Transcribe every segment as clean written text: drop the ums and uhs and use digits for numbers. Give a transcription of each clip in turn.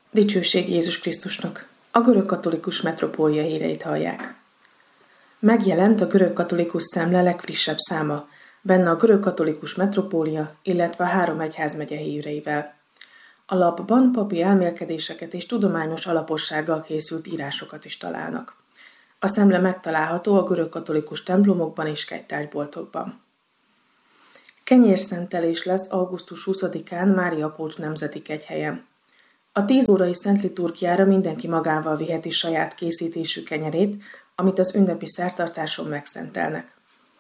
Dicsőség Jézus Krisztusnak! A görögkatolikus metropólia híreit hallják. Megjelent a görögkatolikus szemle legfrissebb száma, benne a görögkatolikus metropólia, illetve a 3 egyházmegye híreivel. A lapban papi elmélkedéseket és tudományos alapossággal készült írásokat is találnak. A szemle megtalálható a görögkatolikus templomokban és kegytárgyboltokban. Kenyérszentelés lesz augusztus 20-án Mária Apócs nemzeti kegyhelyen. A 10 órai szent liturgiára mindenki magával viheti saját készítésű kenyerét, amit az ünnepi szertartáson megszentelnek.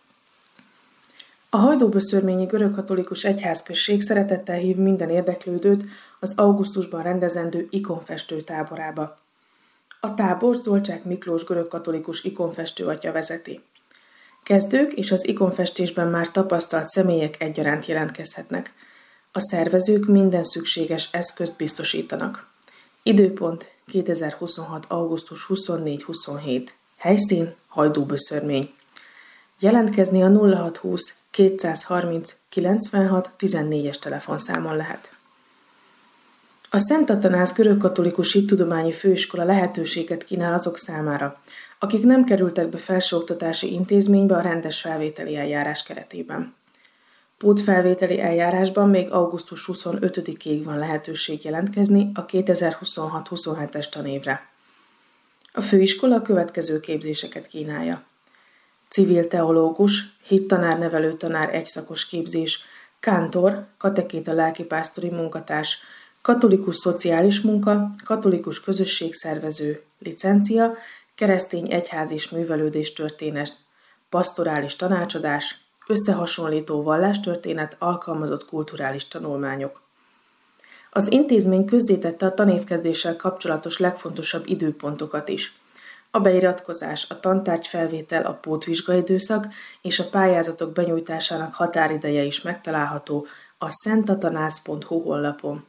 A Hajdúböszörményi görögkatolikus egyházközség szeretettel hív minden érdeklődőt az augusztusban rendezendő ikonfestő táborába. A tábort Zolcsák Miklós görögkatolikus ikonfestő atya vezeti. Kezdők és az ikonfestésben már tapasztalt személyek egyaránt jelentkezhetnek. A szervezők minden szükséges eszközt biztosítanak. Időpont 2026. augusztus 24-27. Helyszín Hajdúböszörmény. Jelentkezni a 0620 230 96 14-es telefonszámon lehet. A Szent Atanáz görögkatolikus hittudományi főiskola lehetőséget kínál azok számára, akik nem kerültek be felsőoktatási intézménybe a rendes felvételi eljárás keretében. Pótfelvételi eljárásban még augusztus 25-ig van lehetőség jelentkezni a 2026-27-es tanévre. A főiskola a következő képzéseket kínálja: civil teológus, hittanár-nevelő tanár egyszakos képzés, kántor, katekéta lelkipásztori munkatárs, katolikus szociális munka, katolikus közösségszervező, licencia, keresztény egyház és művelődés történet, pastorális tanácsadás, összehasonlító vallástörténet, alkalmazott kulturális tanulmányok. Az intézmény közzétette a tanévkezdéssel kapcsolatos legfontosabb időpontokat is. A beiratkozás, a tantárgyfelvétel, a pótvizsgaidőszak és a pályázatok benyújtásának határideje is megtalálható a szentatanáz.hu honlapon.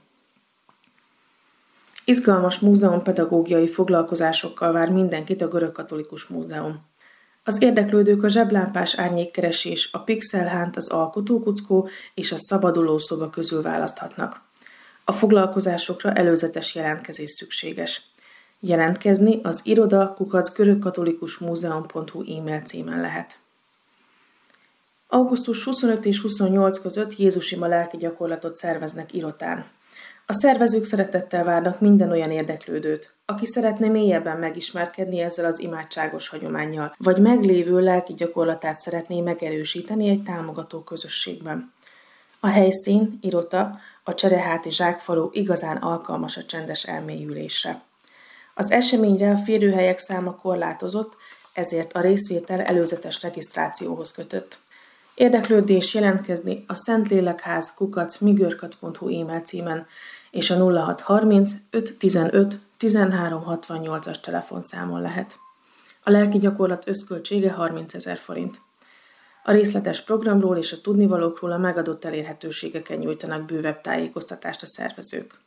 Izgalmas múzeumpedagógiai foglalkozásokkal vár mindenkit a Görögkatolikus Múzeum. Az érdeklődők a zseblámpás árnyékkeresés, a pixelhánt, az alkotókuckó és a szabaduló szoba közül választhatnak. A foglalkozásokra előzetes jelentkezés szükséges. Jelentkezni az iroda@görögkatolikusmuzeum.hu e-mail címen lehet. Augusztus 25 és 28 között Jézusima lelki gyakorlatot szerveznek Irotán. A szervezők szeretettel várnak minden olyan érdeklődőt, aki szeretne mélyebben megismerkedni ezzel az imádságos hagyománnyal, vagy meglévő lelki gyakorlatát szeretné megerősíteni egy támogató közösségben. A helyszín, Irota, a Csereháti zsákfalu igazán alkalmas a csendes elmélyülésre. Az eseményre a férőhelyek száma korlátozott, ezért a részvétel előzetes regisztrációhoz kötött. Érdeklődés jelentkezni a szentlélekház@migörkat.hu e-mail címen és a 0630 515 1368-as telefonszámon lehet. A lelki gyakorlat összköltsége 30 000 forint. A részletes programról és a tudnivalókról a megadott elérhetőségeken nyújtanak bővebb tájékoztatást a szervezők.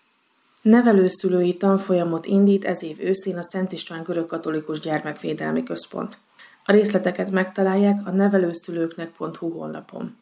Nevelőszülői tanfolyamot indít ez év őszén a Szent István Görögkatolikus Gyermekvédelmi Központ. A részleteket megtalálják a nevelőszülőknek.hu honlapon.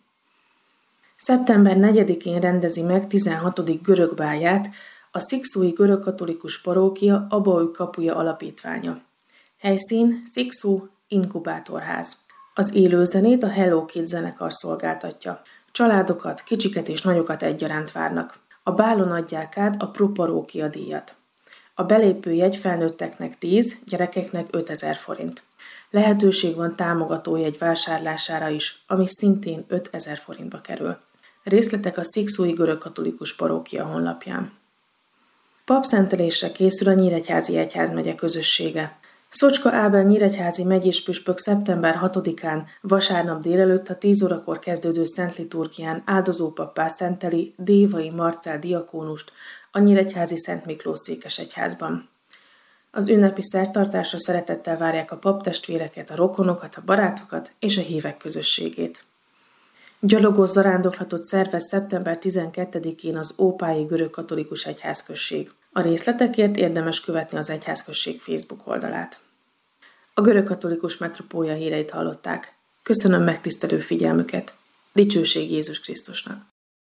Szeptember 4-én rendezi meg 16. görögbálját a Szikszói Görögkatolikus Parókia Abaúj Kapuja Alapítványa. Helyszín Szikszó Inkubátorház. Az élőzenét a Hello Kids zenekar szolgáltatja. Családokat, kicsiket és nagyokat egyaránt várnak. A bálon adják át a Pro-parókia díjat. A belépőjegy felnőtteknek 10, gyerekeknek 5000 forint. Lehetőség van támogatójegy vásárlására is, ami szintén 5000 forintba kerül. Részletek a Szikszói Görögkatolikus Parókia honlapján. Papszentelésre készül a Nyíregyházi Egyházmegye közössége. Szocska Ábel nyíregyházi megyéspüspök szeptember 6-án vasárnap délelőtt a 10 órakor kezdődő szent liturgián áldozópappá szenteli Dévai Marcell diakónust a nyíregyházi Szent Miklós székesegyházban. Az ünnepi szertartásra szeretettel várják a paptestvéreket, a rokonokat, a barátokat és a hívek közösségét. Gyalogos zarándoklatot szervez szeptember 12-én az Ópályi Görögkatolikus Egyházközség. A részletekért érdemes követni az egyházközség Facebook oldalát. A Görögkatolikus Metropólia híreit hallották. Köszönöm megtisztelő figyelmüket. Dicsőség Jézus Krisztusnak!